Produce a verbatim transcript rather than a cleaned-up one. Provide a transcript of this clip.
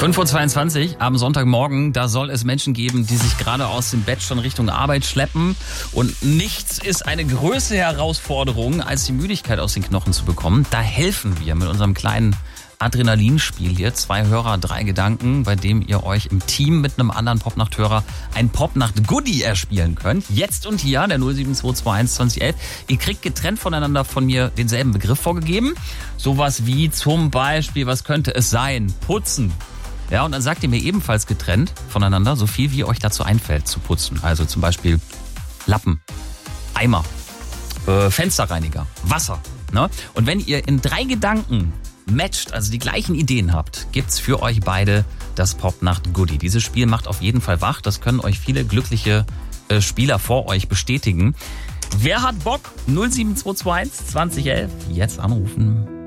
fünf Uhr zweiundzwanzig am Sonntagmorgen, da soll es Menschen geben, die sich gerade aus dem Bett schon Richtung Arbeit schleppen. Und nichts ist eine größere Herausforderung, als die Müdigkeit aus den Knochen zu bekommen. Da helfen wir mit unserem kleinen Adrenalinspiel hier. Zwei Hörer, drei Gedanken, bei dem ihr euch im Team mit einem anderen Popnacht-Hörer ein Popnacht-Goodie erspielen könnt. Jetzt und hier, der null sieben zwei zwei eins zwanzig elf. Ihr kriegt getrennt voneinander von mir denselben Begriff vorgegeben. Sowas wie zum Beispiel, was könnte es sein? Putzen. Ja, und dann sagt ihr mir ebenfalls getrennt voneinander so viel, wie euch dazu einfällt zu putzen. Also zum Beispiel Lappen, Eimer, äh, Fensterreiniger, Wasser. Ne? Und wenn ihr in drei Gedanken matcht, also die gleichen Ideen habt, gibt's für euch beide das Popnacht-Goodie. Dieses Spiel macht auf jeden Fall wach. Das können euch viele glückliche äh, Spieler vor euch bestätigen. Wer hat Bock? null sieben zwei zwei eins zwanzig elf. Jetzt anrufen.